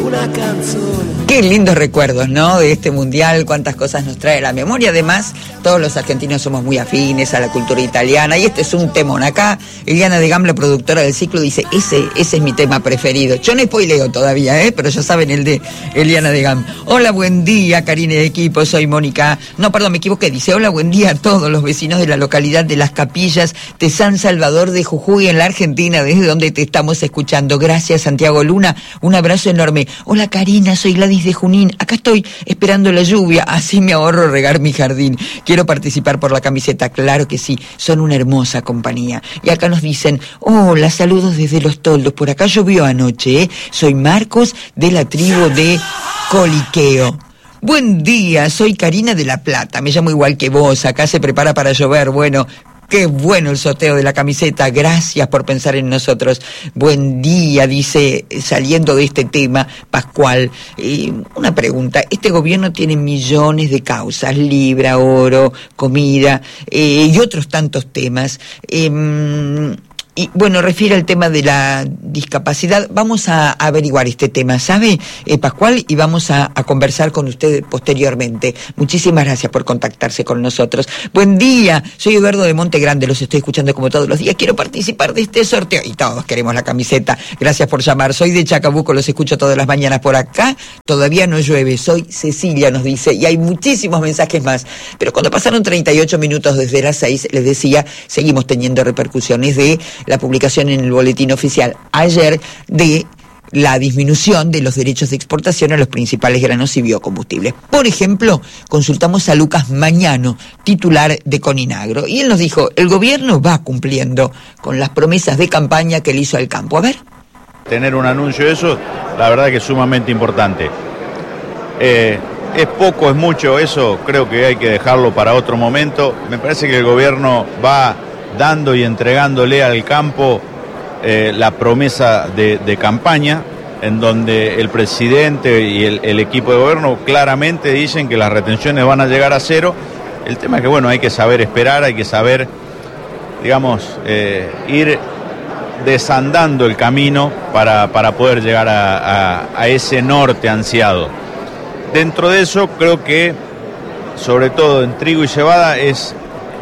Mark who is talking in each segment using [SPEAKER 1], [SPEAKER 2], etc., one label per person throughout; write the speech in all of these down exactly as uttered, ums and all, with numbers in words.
[SPEAKER 1] una canzone.
[SPEAKER 2] Qué lindos recuerdos, ¿no? De este mundial, cuántas cosas nos trae a la memoria. Además, todos los argentinos somos muy afines a la cultura italiana y este es un temón. Acá, Eliana de Gam, la productora del ciclo, dice, ese, ese es mi tema preferido. Yo no spoileo todavía, ¿eh? Pero ya saben el de Eliana de Gam. Hola, buen día, Karina de equipo, soy Mónica. No, perdón, me equivoqué. Dice, hola, buen día a todos los vecinos de la localidad de Las Capillas de San Salvador de Jujuy, en la Argentina, desde donde te estamos escuchando. Gracias, Santiago Luna. Un abrazo enorme. Hola, Karina, soy Gladys de Junín. Acá estoy esperando la lluvia, así me ahorro regar mi jardín. Quiero participar por la camiseta, claro que sí, son una hermosa compañía. Y acá nos dicen, hola, saludos desde Los Toldos, por acá llovió anoche, ¿eh? Soy Marcos de la tribu de Coliqueo. Buen día, soy Karina de La Plata, me llamo igual que vos, acá se prepara para llover, bueno... Qué bueno el sorteo de la camiseta, gracias por pensar en nosotros. Buen día, dice, saliendo de este tema, Pascual. Eh, una pregunta, este gobierno tiene millones de causas, libra, oro, comida eh, y otros tantos temas. Eh, Y bueno, refiere al tema de la discapacidad. Vamos a averiguar este tema, ¿sabe, eh, Pascual? Y vamos a, a conversar con usted posteriormente. Muchísimas gracias por contactarse con nosotros. Buen día, soy Eduardo de Monte Grande, los estoy escuchando como todos los días. Quiero participar de este sorteo. Y todos queremos la camiseta. Gracias por llamar. Soy de Chacabuco, los escucho todas las mañanas por acá. Todavía no llueve. Soy Cecilia, nos dice. Y hay muchísimos mensajes más. Pero cuando pasaron treinta y ocho minutos desde las seis, les decía, seguimos teniendo repercusiones de la publicación en el boletín oficial ayer de la disminución de los derechos de exportación a los principales granos y biocombustibles. Por ejemplo, consultamos a Lucas Mañano, titular de Coninagro, y él nos dijo, el gobierno va cumpliendo con las promesas de campaña que le hizo al campo. A ver.
[SPEAKER 3] Tener un anuncio de eso, la verdad que es sumamente importante. Eh, es poco, es mucho, eso creo que hay que dejarlo para otro momento. Me parece que el gobierno va dando y entregándole al campo eh, la promesa de, de campaña, en donde el presidente y el, el equipo de gobierno claramente dicen que las retenciones van a llegar a cero. El tema es que, bueno, hay que saber esperar, hay que saber, digamos, eh, ir desandando el camino para, para poder llegar a, a, a ese norte ansiado. Dentro de eso, creo que, sobre todo en trigo y cebada, es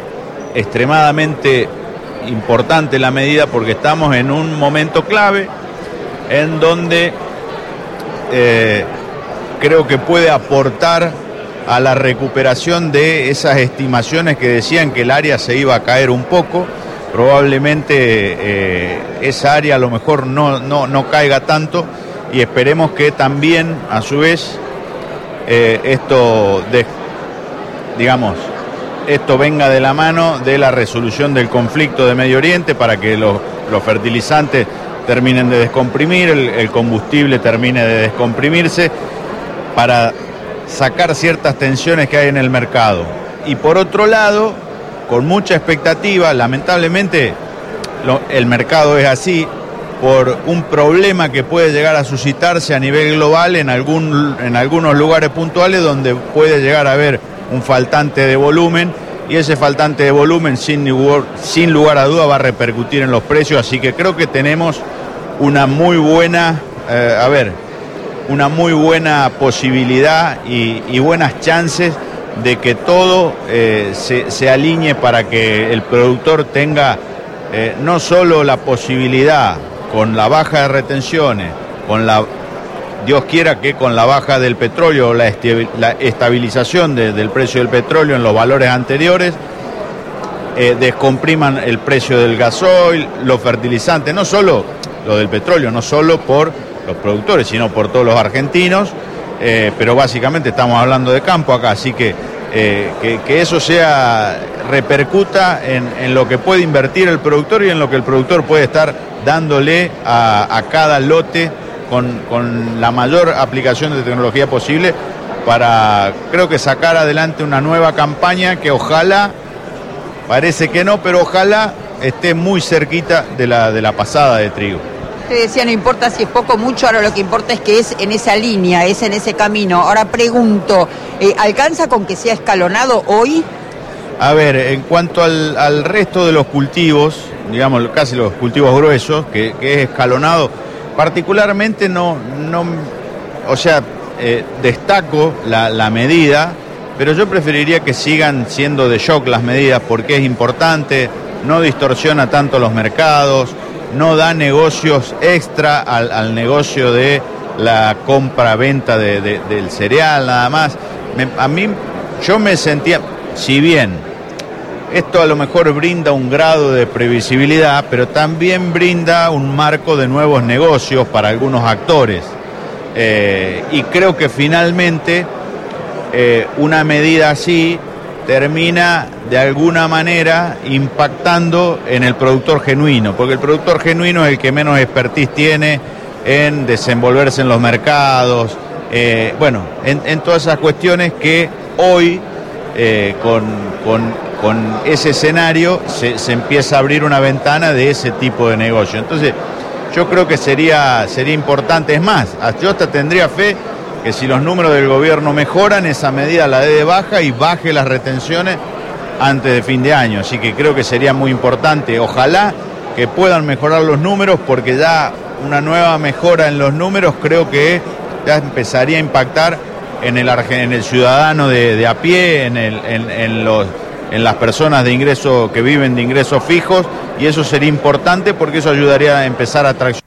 [SPEAKER 3] extremadamente importante la medida porque estamos en un momento clave en donde eh, creo que puede aportar a la recuperación de esas estimaciones que decían que el área se iba a caer un poco. Probablemente eh, esa área a lo mejor no, no, no caiga tanto y esperemos que también a su vez eh, esto de, digamos esto venga de la mano de la resolución del conflicto de Medio Oriente para que los, los fertilizantes terminen de descomprimir, el, el combustible termine de descomprimirse, para sacar ciertas tensiones que hay en el mercado. Y por otro lado, con mucha expectativa, lamentablemente lo, el mercado es así, por un problema que puede llegar a suscitarse a nivel global en, algún, en algunos lugares puntuales donde puede llegar a haber un faltante de volumen, y ese faltante de volumen sin lugar, sin lugar a duda va a repercutir en los precios, así que creo que tenemos una muy buena, eh, a ver, una muy buena posibilidad y, y buenas chances de que todo eh, se, se alinee para que el productor tenga eh, no solo la posibilidad, con la baja de retenciones, con la Dios quiera que con la baja del petróleo, la, esti- la estabilización de, del precio del petróleo en los valores anteriores, eh, descompriman el precio del gasoil, los fertilizantes, no solo lo del petróleo, no solo por los productores, sino por todos los argentinos, eh, pero básicamente estamos hablando de campo acá, así que, eh, que, que eso sea, repercuta en, en lo que puede invertir el productor y en lo que el productor puede estar dándole a, a cada lote Con, con la mayor aplicación de tecnología posible para, creo que sacar adelante una nueva campaña que ojalá, parece que no, pero ojalá esté muy cerquita de la, de la pasada de trigo.
[SPEAKER 2] Te decía, no importa si es poco o mucho, ahora lo que importa es que es en esa línea, es en ese camino. Ahora pregunto, eh, ¿alcanza con que sea escalonado hoy?
[SPEAKER 3] A ver, en cuanto al, al resto de los cultivos, digamos casi los cultivos gruesos, que, que es escalonado, particularmente no, no, o sea, eh, destaco la, la medida, pero yo preferiría que sigan siendo de shock las medidas porque es importante, no distorsiona tanto los mercados, no da negocios extra al, al negocio de la compra-venta de, de, del cereal, nada más. Me, a mí, yo me sentía, si bien esto a lo mejor brinda un grado de previsibilidad, pero también brinda un marco de nuevos negocios para algunos actores. Eh, y creo que finalmente eh, una medida así termina de alguna manera impactando en el productor genuino, porque el productor genuino es el que menos expertise tiene en desenvolverse en los mercados, eh, bueno, en, en todas esas cuestiones que hoy eh, con, con, con ese escenario se, se empieza a abrir una ventana de ese tipo de negocio. Entonces yo creo que sería, sería importante, es más, yo hasta tendría fe que si los números del gobierno mejoran, esa medida la dé de baja y baje las retenciones antes de fin de año. Así que creo que sería muy importante. Ojalá que puedan mejorar los números, porque ya una nueva mejora en los números creo que ya empezaría a impactar en el, en el ciudadano de, de a pie, en, el, en, en, los, en las personas de ingreso que viven de ingresos fijos, y eso sería importante porque eso ayudaría a empezar a traccionar.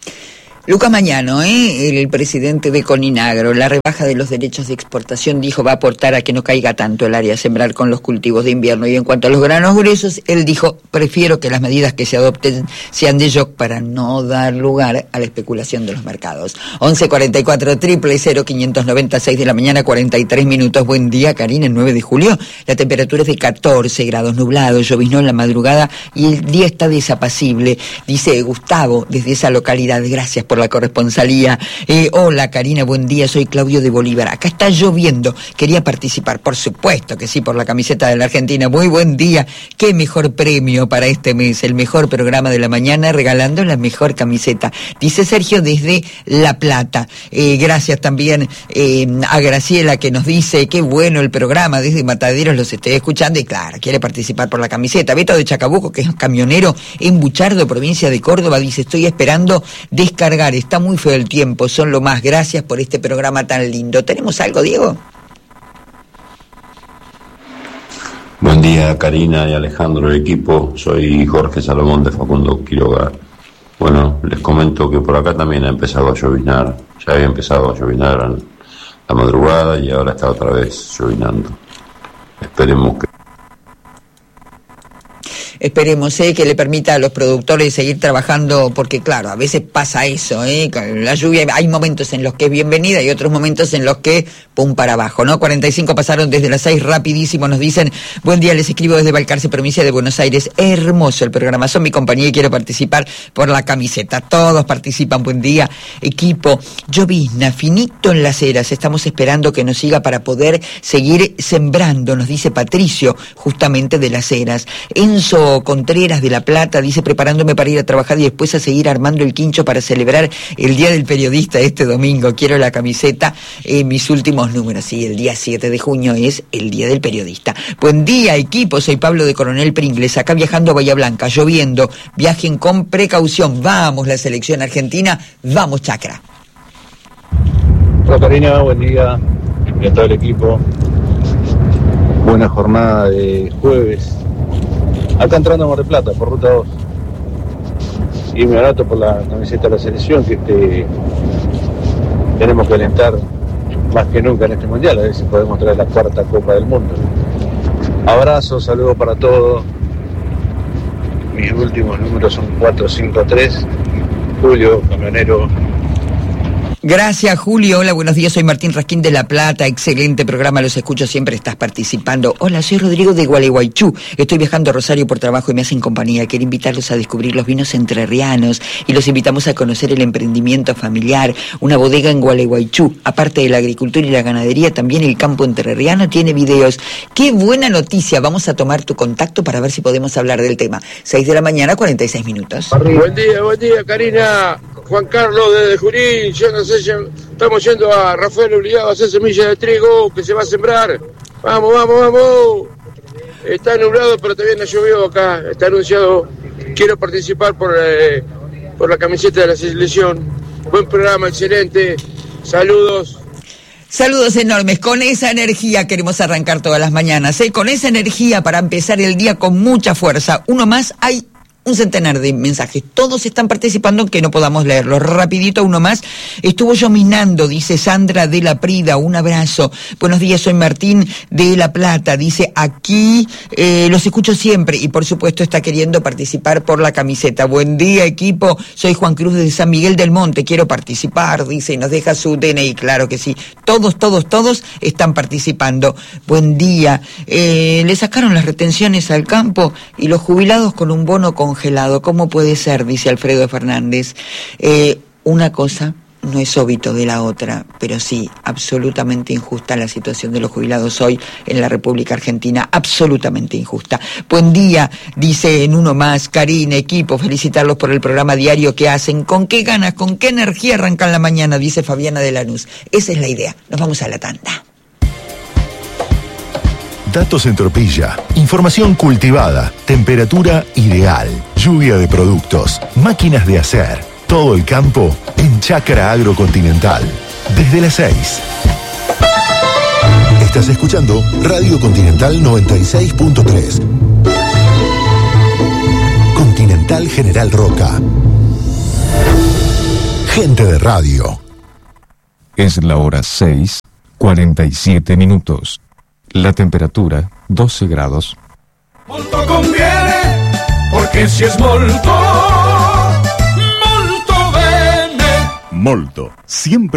[SPEAKER 2] Lucas Mañano, ¿eh? el presidente de Coninagro, la rebaja de los derechos de exportación, dijo va a aportar a que no caiga tanto el área a sembrar con los cultivos de invierno. Y en cuanto a los granos gruesos, él dijo, prefiero que las medidas que se adopten sean de shock para no dar lugar a la especulación de los mercados. once cuarenta y cuatro, triple cero, quinientos noventa y seis de la mañana, cuarenta y tres minutos. Buen día, Karina, el nueve de julio. La temperatura es de catorce grados, nublado, lloviznó en la madrugada y el día está desapacible. Dice Gustavo, desde esa localidad. Gracias por la corresponsalía. Eh, hola Karina, buen día, soy Claudio de Bolívar. Acá está lloviendo, quería participar, por supuesto que sí, por la camiseta de la Argentina. Muy buen día, qué mejor premio para este mes, el mejor programa de la mañana, regalando la mejor camiseta. Dice Sergio desde La Plata. Eh, gracias también eh, a Graciela, que nos dice, qué bueno el programa, desde Mataderos los estoy escuchando, y claro, quiere participar por la camiseta. Beto de Chacabuco, que es camionero en Buchardo, provincia de Córdoba, dice, estoy esperando descargar. Está muy feo el tiempo, son lo más. Gracias por este programa tan lindo. ¿Tenemos algo, Diego?
[SPEAKER 1] Buen día, Karina y Alejandro, el equipo. Soy Jorge Salomón de Facundo Quiroga. Bueno, les comento que por acá también ha empezado a lloviznar. Ya había empezado a lloviznar la madrugada y ahora está otra vez llovinando. Esperemos que
[SPEAKER 2] Esperemos eh, que le permita a los productores seguir trabajando, porque claro, a veces pasa eso, eh, la lluvia, hay momentos en los que es bienvenida y otros momentos en los que pum para abajo, ¿no? cuarenta y cinco pasaron desde las seis, rapidísimo, nos dicen, buen día, les escribo desde Balcarce, provincia de Buenos Aires, hermoso el programa, son mi compañía y quiero participar por la camiseta, todos participan, buen día, equipo, llovizna, finito en las eras, estamos esperando que nos siga para poder seguir sembrando, nos dice Patricio, justamente de las eras. Enzo Contreras de La Plata dice, preparándome para ir a trabajar y después a seguir armando el quincho para celebrar el Día del Periodista este domingo. Quiero la camiseta, eh, mis últimos números. Sí, el día siete de junio es el Día del Periodista. Buen día, equipo, soy Pablo de Coronel Pringles, acá viajando a Bahía Blanca, lloviendo, viajen con precaución. Vamos, la selección argentina, vamos, Chacra.
[SPEAKER 4] Hola Karina, buen día, y a todo el equipo. Buena jornada de jueves. Acá entrando a Mar del Plata, por ruta dos. Y me barato por la camiseta de la selección, que este, tenemos que alentar más que nunca en este mundial, a ver si podemos traer la cuarta Copa del Mundo. Abrazo, saludos para todos. Mis últimos números son cuatro cinco tres. Julio, camionero.
[SPEAKER 2] Gracias, Julio. Hola, buenos días. Soy Martín Rasquín de La Plata. Excelente programa, los escucho siempre, estás participando. Hola, soy Rodrigo de Gualeguaychú. Estoy viajando a Rosario por trabajo y me hacen compañía. Quiero invitarlos a descubrir los vinos entrerrianos y los invitamos a conocer el emprendimiento familiar, una bodega en Gualeguaychú. Aparte de la agricultura y la ganadería, también el campo entrerriano tiene videos. ¡Qué buena noticia! Vamos a tomar tu contacto para ver si podemos hablar del tema. seis de la mañana, cuarenta y seis minutos.
[SPEAKER 5] Buen día, buen día, Karina. Juan Carlos desde Junín, yo no sé si estamos yendo a Rafael Obligado a hacer semilla de trigo que se va a sembrar. Vamos, vamos, vamos. Está nublado, pero todavía no llovió acá. Está anunciado. Quiero participar por, eh, por la camiseta de la selección. Buen programa, excelente. Saludos.
[SPEAKER 2] Saludos enormes, con esa energía queremos arrancar todas las mañanas, ¿eh? Con esa energía para empezar el día con mucha fuerza. Uno más, hay un centenar de mensajes, todos están participando aunque no podamos leerlos. Rapidito, uno más. Estuvo llovinando, dice Sandra de la Prida, un abrazo. Buenos días, soy Martín de La Plata, dice aquí, eh, los escucho siempre y por supuesto está queriendo participar por la camiseta. Buen día, equipo, soy Juan Cruz de San Miguel del Monte, quiero participar, dice, y nos deja su D N I, claro que sí. Todos, todos, todos están participando. Buen día. Eh, le sacaron las retenciones al campo y los jubilados con un bono con congelado. ¿Cómo puede ser? Dice Alfredo Fernández. Eh, una cosa no es óbito de la otra, pero sí, absolutamente injusta la situación de los jubilados hoy en la República Argentina, absolutamente injusta. Buen día, dice en uno más, Karina, equipo, felicitarlos por el programa diario que hacen. ¿Con qué ganas, con qué energía arrancan la mañana? Dice Fabiana de Lanús. Esa es la idea. Nos vamos a la tanda.
[SPEAKER 6] Datos en Tropilla, información cultivada, temperatura ideal, lluvia de productos, máquinas de hacer, todo el campo en Chácara Agrocontinental, desde las seis. Estás escuchando Radio Continental noventa y seis punto tres. Continental General Roca. Gente de radio.
[SPEAKER 7] Es la hora seis, cuarenta y siete minutos. La temperatura, doce grados.
[SPEAKER 8] Molto conviene, porque si es molto, molto bene.
[SPEAKER 6] Molto, siempre